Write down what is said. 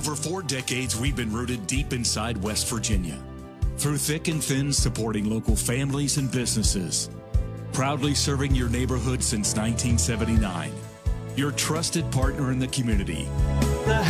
over 4 decades, we've been rooted deep inside West Virginia. Through thick and thin, supporting local families and businesses. Proudly serving your neighborhood since 1979. Your trusted partner in the community.